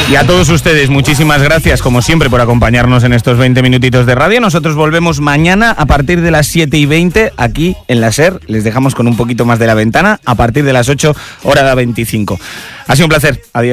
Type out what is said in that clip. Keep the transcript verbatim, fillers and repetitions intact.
Y a todos ustedes, muchísimas gracias, como siempre, por acompañarnos en estos veinte minutitos de radio. Nosotros volvemos mañana a partir de las siete y veinte aquí en la SER. Les dejamos con un poquito más de La Ventana a partir de las ocho, hora veinticinco. Ha sido un placer. Adiós.